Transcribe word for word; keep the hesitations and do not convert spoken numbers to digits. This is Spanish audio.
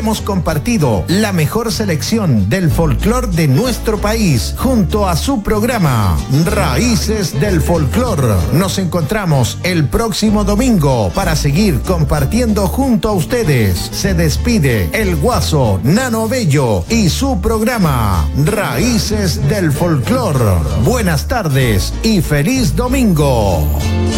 hemos compartido la mejor selección del folclore de nuestro país junto a su programa Raíces del Folclor. Nos encontramos el próximo domingo para seguir compartiendo junto a ustedes. Se despide el Guaso Nano Bello y su programa Raíces del Folclor. Buenas tardes y feliz domingo.